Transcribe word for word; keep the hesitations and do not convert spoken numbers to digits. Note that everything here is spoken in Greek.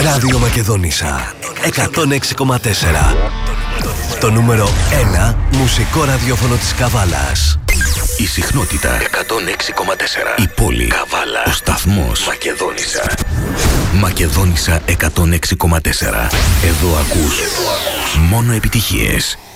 Ράδιο Μακεδόνισσα εκατόν έξι κόμμα τέσσερα. Το νούμερο ένα μουσικό ραδιόφωνο της Καβάλας. Η συχνότητα εκατόν έξι κόμμα τέσσερα. Η πόλη Καβάλα. Ο σταθμός Μακεδόνισσα. Μακεδόνισσα εκατόν έξι κόμμα τέσσερα. Εδώ ακούς μόνο επιτυχίες.